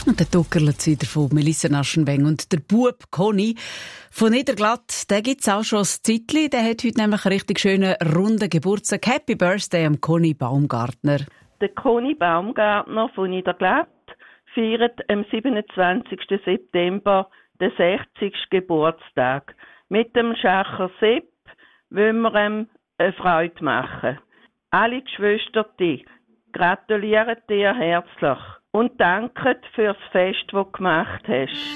Und der Tuckerle-Zider von Melissa Aschenweng und der Bub Conny von Niederglatt, den gibt's auch schon ein Zeitchen. Der hat heute nämlich einen richtig schönen, runden Geburtstag. Happy Birthday am Conny Baumgartner. Der Conny Baumgartner von Niederglatt feiert am 27. September den 60. Geburtstag. Mit dem Schacher Sepp wollen wir ihm eine Freude machen. Alle Geschwister gratulieren dir herzlich und danken fürs Fest, das du gemacht hast.